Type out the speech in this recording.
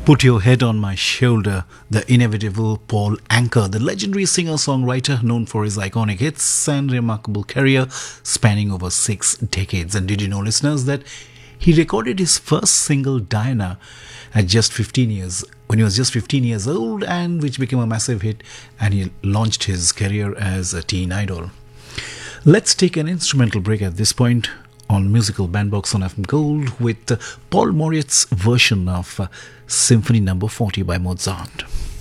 Put Your Head on My Shoulder, the inevitable Paul Anka, the legendary singer-songwriter known for his iconic hits and remarkable career spanning over 6 decades. And did you know, listeners, that he recorded his first single, Diana, at just 15 years, when he was just 15 years old, and which became a massive hit, and he launched his career as a teen idol. Let's take an instrumental break at this point on Musical Bandbox on FM Gold with Paul Moritz's version of Symphony No. 40 by Mozart.